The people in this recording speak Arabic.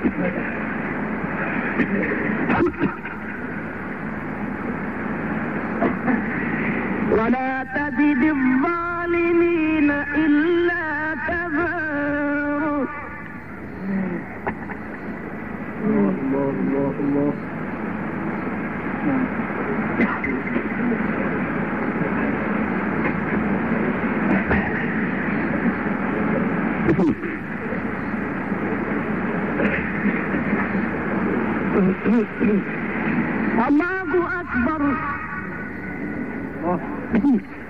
ولا تزد الظالمين إلا تبارا. الله الله الله. الله أكبر.